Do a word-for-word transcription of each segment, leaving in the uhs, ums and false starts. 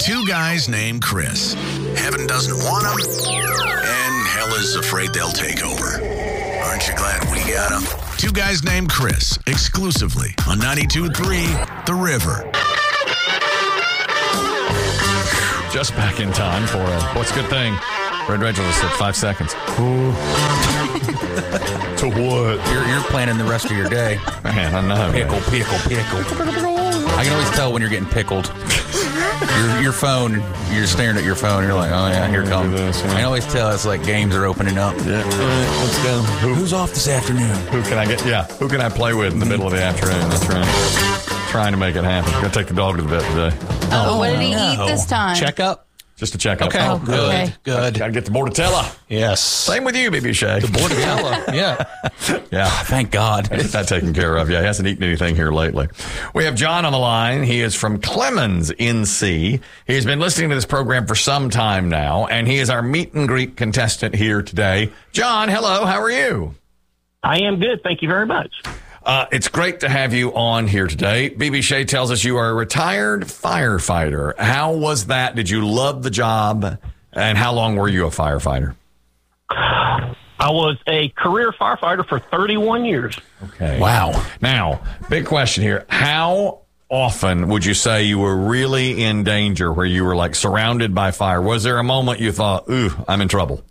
Two guys named Chris. Heaven doesn't want them, and hell is afraid they'll take over. Aren't you glad we got them? Two guys named Chris, exclusively on ninety-two point three The River. Just back in time for a What's a Good Thing? Red Reginald said five seconds. To what? You're, you're planning the rest of your day. Man, I know. Pickle, man. pickle, pickle. I can always tell when you're getting pickled. your, your phone, you're staring at your phone. You're like, oh, yeah, here it comes. This, yeah. I can always tell it's like games are opening up. Yeah, let's go. Who, Who's off this afternoon? who can I get? Yeah, who can I play with in the middle of the afternoon? That's right. Trying to make it happen. Gonna take the dog to the vet today. Oh, what did he no. eat this time? Check up. Just to check up. Okay. Oh, good. okay. Good. Gotta get the Bordetella. Yes. Same with you, B B Shay. The Bordetella. Yeah. Yeah. Thank God. Get that taken care of. Yeah, he hasn't eaten anything here lately. We have John on the line. He is from Clemens, N C. He's been listening to this program for some time now, and he is our meet and greet contestant here today. John, hello. How are you? I am good. Thank you very much. Uh, it's great to have you on here today. B B Shay tells us you are a retired firefighter. How was that? Did you love the job? And how long were you a firefighter? I was a career firefighter for thirty-one years. Okay. Wow. Now, big question here. How often would you say you were really in danger where you were like surrounded by fire? Was there a moment you thought, ooh, I'm in trouble?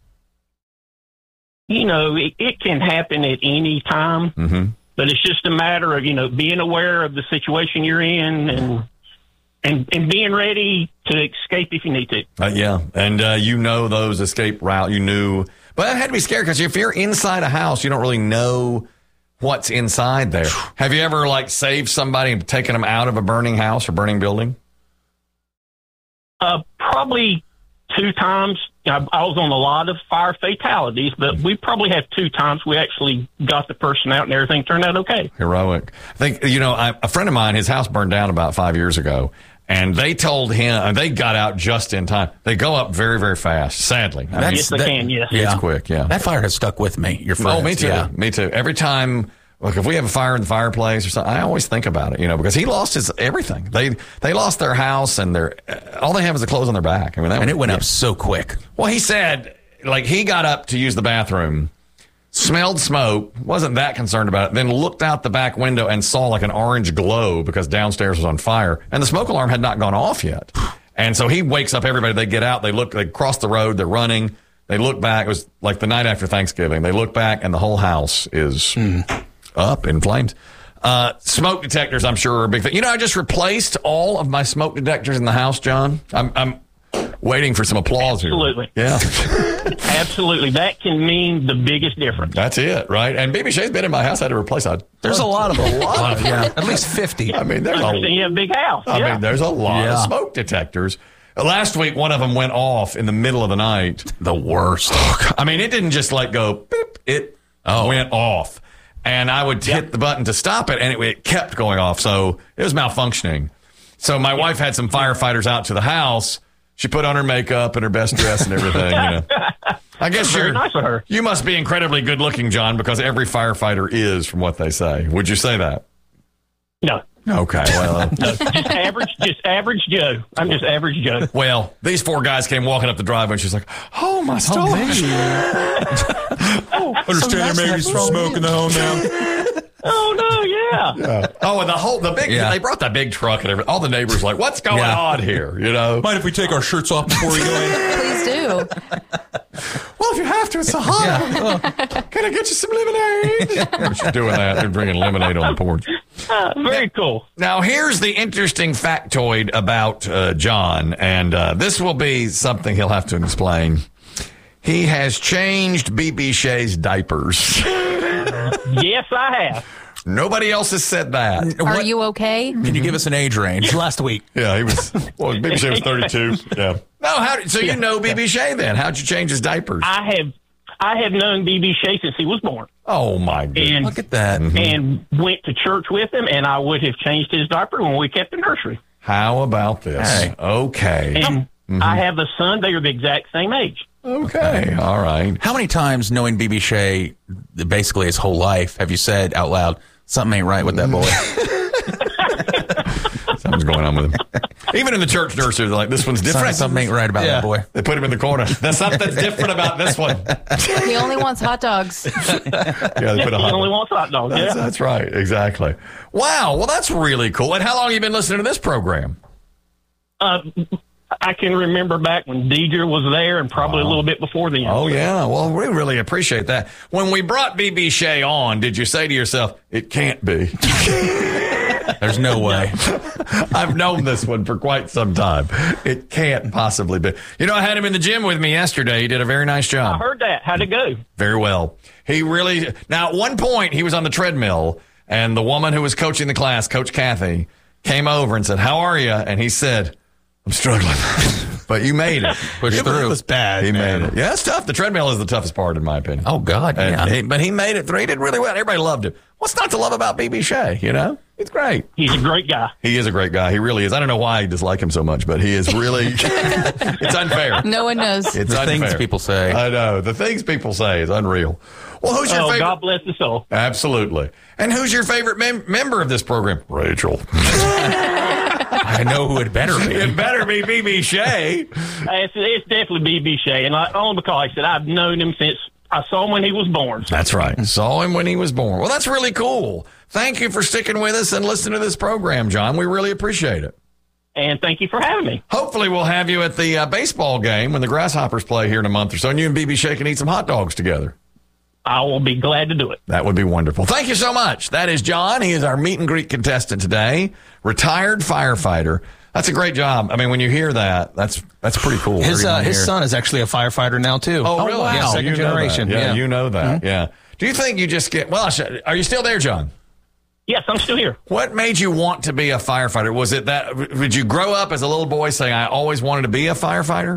You know, it, it can happen at any time, Mm-hmm. but it's just a matter of, you know, being aware of the situation you're in and and, and being ready to escape if you need to. Uh, yeah. And uh, you know those escape route. You knew. But it had to be scary because if you're inside a house, you don't really know what's inside there. Have you ever, like, saved somebody and taken them out of a burning house or burning building? Uh, probably two times. I, I was on a lot of fire fatalities, but we probably had two times we actually got the person out and everything turned out okay. Heroic. I think, you know, I, a friend of mine, his house burned down about five years ago, and they told him, and they got out just in time. They go up very, very fast, sadly. I mean, Yes, they that- can, yes. it's Yeah. quick, yeah. That fire has stuck with me. Your friends. Oh, me too. Yeah. Me too. Every time, look, if we have a fire in the fireplace or something, I always think about it, you know, because he lost his everything. They they lost their house and their all they have is the clothes on their back. I mean, that And was- it went yeah. up so quick. Well, he said, like, he got up to use the bathroom, smelled smoke, wasn't that concerned about it, then looked out the back window and saw like an orange glow because downstairs was on fire, and the smoke alarm had not gone off yet. And so he wakes up everybody. They get out, they look, they cross the road, they're running. They look back. It was like the night after Thanksgiving. They look back, and the whole house is up in flames. Uh, smoke detectors, I'm sure, are a big thing. You know, I just replaced all of my smoke detectors in the house, John. I'm, I'm waiting for some applause Absolutely. here. Yeah. Absolutely. That can mean the biggest difference. That's it, right? And B B Shay's been in my house. I had to replace it. There's a lot of them. A lot of Yeah. At least fifty. I mean, there's I understand a, you have a big house. I yeah. mean, there's a lot Yeah. of smoke detectors. Last week, one of them went off in the middle of the night. The worst. I mean, it didn't just like go beep. It Oh. went off. And I would hit the button to stop it, and it, it kept going off. So it was malfunctioning. So my wife had some firefighters out to the house. She put on her makeup and her best dress and everything. You know. I guess Very you're, nice of her. you must be incredibly good looking, John, because every firefighter is, from what they say. Would you say that? No. Okay, well, No, just average, just average Joe. I'm just average Joe. well, these four guys came walking up the driveway, and she's like, "Oh my stomach!" Understand there may be some smoke in the home now. Oh no, yeah. Oh, and the whole the big Yeah. they brought that big truck and everything. All the neighbors were like, "What's going Yeah. on here?" You know. Mind if we take our shirts off before we go in? Please do. Well, if you have to, it's so hot. Can I get you some lemonade? She's doing that. They're bringing lemonade on the porch. Uh, very cool. Now, here's the interesting factoid about uh, John, and uh, this will be something he'll have to explain. He has changed B B Shay's diapers. Yes, I have. Nobody else has said that. Are you okay? Can you give us an age range? Last week. Yeah, he was. Well, B B Shay was thirty-two. Yeah. No, how? Did, so you know B B Shay then? How'd you change his diapers? I have I have known B B Shay since he was born, Oh my goodness. and Look at that. and went to church with him, and I would have changed his diaper when we kept the nursery. How about this? Hey. Okay. And I have a son; they are the exact same age. Okay. All right. How many times, knowing B B Shay basically his whole life, have you said out loud, something ain't right with that boy? Something's going on with him. Even in the church nursery, they're like, this one's different. Something ain't right about Yeah. that boy. They put him in the corner. There's something different about this one. He only wants hot dogs. Yeah, they He put a hot only wants hot dogs. That's, Yeah. that's right. Exactly. Wow. Well, that's really cool. And how long have you been listening to this program? Uh, I can remember back when Deidre was there and probably a little bit before then. Oh, yeah. Well, we really appreciate that. When we brought B B Shea on, did you say to yourself, it can't be? There's no way. I've known this one for quite some time. It can't possibly be. You know, I had him in the gym with me yesterday. He did a very nice I job. heard that. How'd it go? Very well. He really. Now, at one point, he was on the treadmill, and the woman who was coaching the class, Coach Kathy, came over and said, "How are you?" And he said, "I'm struggling." But you made it. Push It through. was bad. He man. made it. Yeah, it's tough. The treadmill is the toughest part, in my opinion. Oh, God. And Yeah. he- but he made it through. He did really well. Everybody loved him. What's not to love about B B Shea? You know, he's great. He's a great guy. He is a great guy. He really is. I don't know why I dislike him so much, but he is really. It's unfair. No one knows. It's The unfair. things people say. I know the things people say is unreal. Well, who's your Oh, favorite? God bless his soul. Absolutely. And who's your favorite mem- member of this program? Rachel. I know who it better be. It better be B B Shea. It's, it's definitely B B Shea, and I, only because I said I've known him since I saw him when he was born. That's right. Saw him when he was born. Well, that's really cool. Thank you for sticking with us and listening to this program, John. We really appreciate it. And thank you for having me. Hopefully, we'll have you at the uh, baseball game when the Grasshoppers play here in a month or so, and you and B B Shea can eat some hot dogs together. I will be glad to do it. That would be wonderful. Thank you so much. That is John. He is our meet and greet contestant today, retired firefighter. That's a great job. I mean, when you hear that, that's that's pretty cool. His uh, Everyone his here. son is actually a firefighter now too. Oh, really? Yeah, second You know generation. that. Yeah, Yeah. you know that. Mm-hmm. Yeah. Do you think you just get? Well, I should- are you still there, John? Yes, I'm still here. What made you want to be a firefighter? Was it that? Did you grow up as a little boy saying, "I always wanted to be a firefighter"?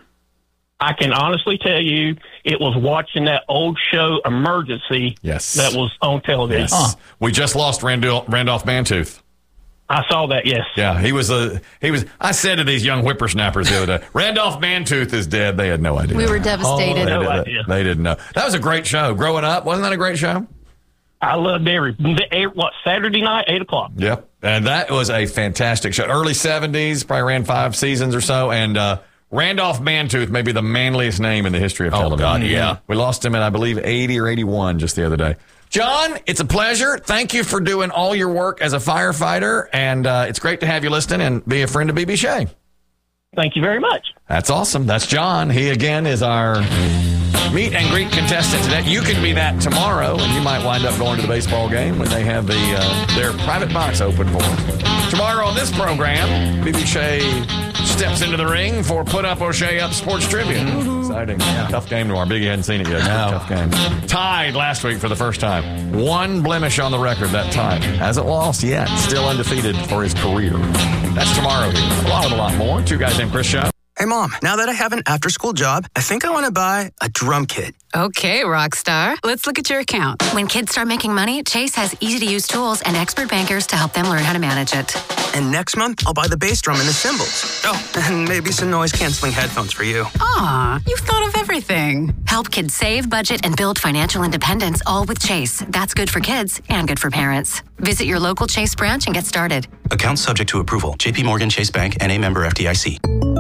I can honestly tell you, it was watching that old show Emergency Yes. that was on television. Yes. We just lost Randolph, Randolph Mantooth. I saw that, yes. Yeah, he was a he was. I said to these young whippersnappers the other day, Randolph Mantooth is dead. They had no idea. We were devastated. They, No did, idea. they didn't know. That was a great show. Growing up, wasn't that a great show? I loved every, every what, Saturday night, eight o'clock. Yep. And that was a fantastic show. Early seventies, probably ran five seasons or so. And uh, Randolph Mantooth may be the manliest name in the history of Oh, television. God, yeah. We lost him in, I believe, eighty or eighty-one just the other day. John, it's a pleasure. Thank you for doing all your work as a firefighter. And uh, it's great to have you listening and be a friend of B B Shea. Thank you very much. That's awesome. That's John. He, again, is our meet and greet contestant today. You can be that tomorrow, and you might wind up going to the baseball game when they have the uh, their private box open for them. Tomorrow on this program, B B Shea steps into the ring for Put Up or Shea Up Sports Trivia. Exciting. Tough game tomorrow. Biggie hadn't seen it yet. No. Tough game. Tied last week for the first time. One blemish on the record that time. Hasn't lost yet. Still undefeated for his career. That's tomorrow here. Along with a lot more. Two Guys Named Chris show. Hey, Mom, now that I have an after-school job, I think I want to buy a drum kit. Okay, Rockstar. Let's look at your account. When kids start making money, Chase has easy-to-use tools and expert bankers to help them learn how to manage it. And next month, I'll buy the bass drum and the cymbals. Oh, and maybe some noise-canceling headphones for you. Aw, you've thought of everything. Help kids save, budget, and build financial independence, all with Chase. That's good for kids and good for parents. Visit your local Chase branch and get started. Account subject to approval. J P Morgan Chase Bank N A member F D I C.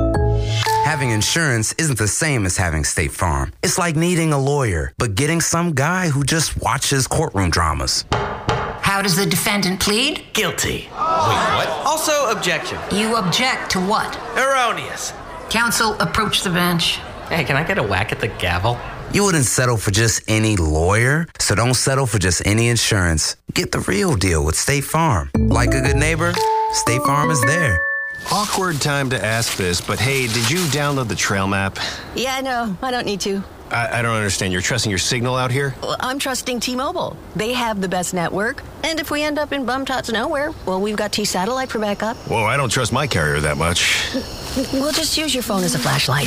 Having insurance isn't the same as having State Farm. It's like needing a lawyer, but getting some guy who just watches courtroom dramas. How does the defendant plead? Guilty. Wait, what? Also, objection. You object to what? Erroneous. Counsel, approach the bench. Hey, can I get a whack at the gavel? You wouldn't settle for just any lawyer, so don't settle for just any insurance. Get the real deal with State Farm. Like a good neighbor, State Farm is there. Awkward time to ask this, but hey, did you download the trail map? Yeah, no, I don't need to. I, I don't understand. You're trusting your signal out here? Well, I'm trusting T-Mobile. They have the best network. And if we end up in bum-tots nowhere, well, we've got T-Satellite for backup. Whoa, I don't trust my carrier that much. We'll just use your phone as a flashlight.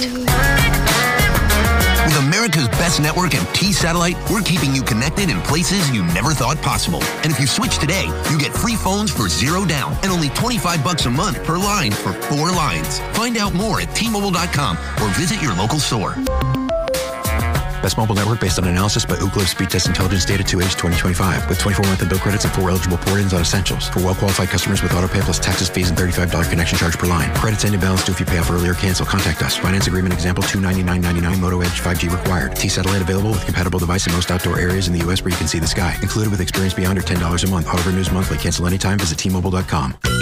With America's best network and T-Satellite, we're keeping you connected in places you never thought possible. And if you switch today, you get free phones for zero down and only twenty-five bucks a month per line for four lines. Find out more at T Mobile dot com or visit your local store. Best mobile network based on analysis by Ookla of Speed Test Intelligence data to age twenty twenty-five with twenty-four month bill credits and four eligible port-ins on essentials. For well-qualified customers with autopay plus taxes, fees, and thirty-five dollars connection charge per line. Credits end in balance due if you pay off early or cancel. Contact us. Finance agreement example two ninety-nine ninety-nine. Moto Edge five G required. T-Satellite available with compatible device in most outdoor areas in the U S where you can see the sky. Included with experience beyond or ten dollars a month. Auto renews monthly. Cancel anytime. Visit T Mobile dot com.